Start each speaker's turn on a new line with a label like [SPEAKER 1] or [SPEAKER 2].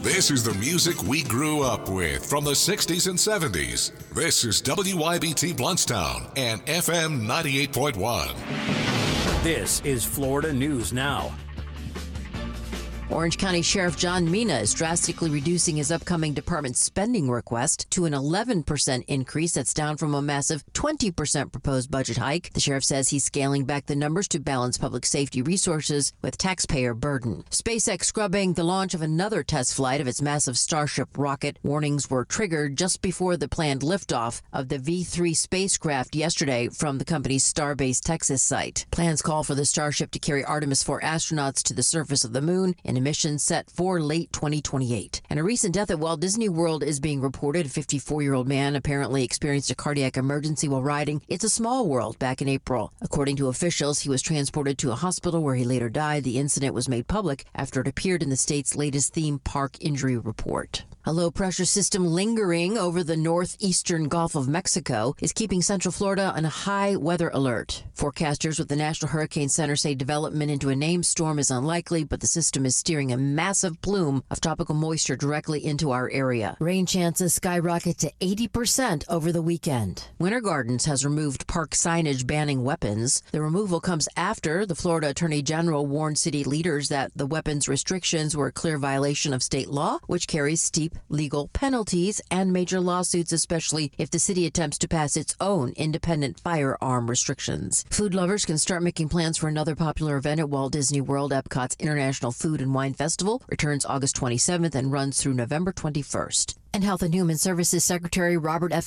[SPEAKER 1] This is the music we grew up with from the 60s and 70s. This is WYBT Bluntstown and FM 98.1.
[SPEAKER 2] This is Florida News Now.
[SPEAKER 3] Orange County Sheriff John Mina is drastically reducing his upcoming department spending request to an 11% increase. That's down from a massive 20% proposed budget hike. The sheriff says he's scaling back the numbers to balance public safety resources with taxpayer burden. SpaceX scrubbing the launch of another test flight of its massive Starship rocket. Warnings were triggered just before the planned liftoff of the V3 spacecraft yesterday from the company's Starbase Texas site. Plans call for the Starship to carry Artemis 4 astronauts to the surface of the moon in a mission set for late 2028. And a recent death at Walt Disney World is being reported. A 54-year-old man apparently experienced a cardiac emergency while riding It's a Small World back in April. According to officials, he was transported to a hospital where he later died. The incident was made public after it appeared in the state's latest theme park injury report. A low-pressure system lingering over the northeastern Gulf of Mexico is keeping Central Florida on a high weather alert. Forecasters with the National Hurricane Center say development into a named storm is unlikely, but the system is steering a massive plume of tropical moisture directly into our area. Rain chances skyrocket to 80% over the weekend. Winter Gardens has removed park signage banning weapons. The removal comes after the Florida Attorney General warned city leaders that the weapons restrictions were a clear violation of state law, which carries steep legal penalties and major lawsuits, especially if the city attempts to pass its own independent firearm restrictions. Food lovers can start making plans for another popular event at Walt Disney World. Epcot's International Food and Wine Festival returns August 27th and runs through November 21st. And Health and Human Services Secretary Robert F.